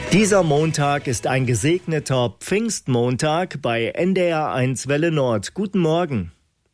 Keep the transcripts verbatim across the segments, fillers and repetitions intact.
Dieser Montag ist ein gesegneter Pfingstmontag bei N D R eins Welle Nord. Guten Morgen.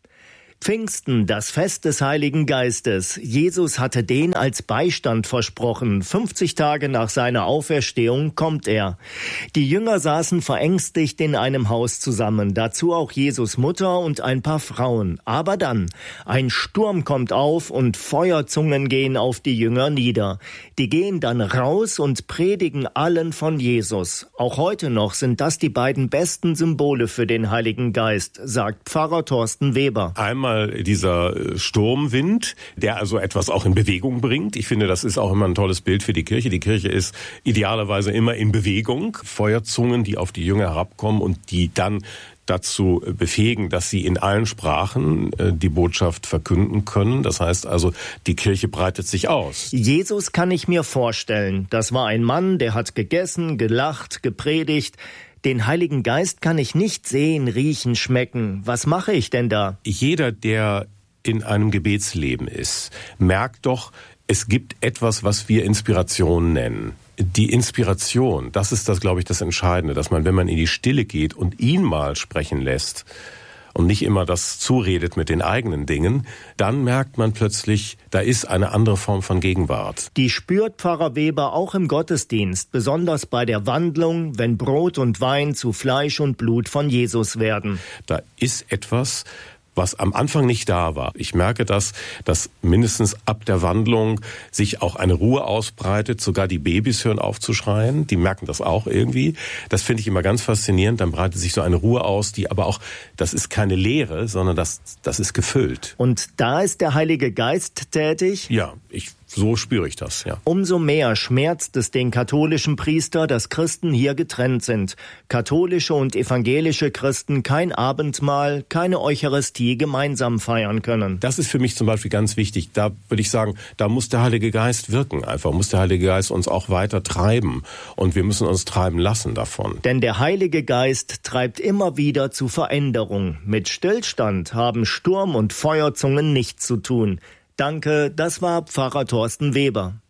Pfingsten, das Fest des Heiligen Geistes. Jesus hatte den als Beistand versprochen. fünfzig Tage nach seiner Auferstehung kommt er. Die Jünger saßen verängstigt in einem Haus zusammen, dazu auch Jesus Mutter und ein paar Frauen. Aber dann, ein Sturm kommt auf und Feuerzungen gehen auf die Jünger nieder. Die gehen dann raus und predigen allen von Jesus. Auch heute noch sind das die beiden besten Symbole für den Heiligen Geist, sagt Pfarrer Thorsten Weber. Einmal dieser Sturmwind, der also etwas auch in Bewegung bringt. Ich finde, das ist auch immer ein tolles Bild für die Kirche. Die Kirche ist idealerweise immer in Bewegung. Feuerzungen, die auf die Jünger herabkommen und die dann dazu befähigen, dass sie in allen Sprachen äh, die Botschaft verkünden können. Das heißt also, die Kirche breitet sich aus. Jesus kann ich mir vorstellen. Das war ein Mann, der hat gegessen, gelacht, gepredigt. Den Heiligen Geist kann ich nicht sehen, riechen, schmecken. Was mache ich denn da? Jeder, der in einem Gebetsleben ist, merkt doch, es gibt etwas, was wir Inspiration nennen. Die Inspiration, das ist das, glaube ich, das Entscheidende, dass man, wenn man in die Stille geht und ihn mal sprechen lässt und nicht immer das zuredet mit den eigenen Dingen, dann merkt man plötzlich, da ist eine andere Form von Gegenwart. Die spürt Pfarrer Weber auch im Gottesdienst, besonders bei der Wandlung, wenn Brot und Wein zu Fleisch und Blut von Jesus werden. Da ist etwas, was am Anfang nicht da war. Ich merke das, dass mindestens ab der Wandlung sich auch eine Ruhe ausbreitet. Sogar die Babys hören auf zu schreien. Die merken das auch irgendwie. Das finde ich immer ganz faszinierend. Dann breitet sich so eine Ruhe aus, die aber auch, das ist keine Leere, sondern das, das ist gefüllt. Und da ist der Heilige Geist tätig? Ja, ich So spüre ich das, ja. Umso mehr schmerzt es den katholischen Priester, dass Christen hier getrennt sind. Katholische und evangelische Christen kein Abendmahl, keine Eucharistie gemeinsam feiern können. Das ist für mich zum Beispiel ganz wichtig. Da würde ich sagen, da muss der Heilige Geist wirken einfach. Muss der Heilige Geist uns auch weiter treiben. Und wir müssen uns treiben lassen davon. Denn der Heilige Geist treibt immer wieder zu Veränderung. Mit Stillstand haben Sturm und Feuerzungen nichts zu tun. Danke, das war Pfarrer Thorsten Weber.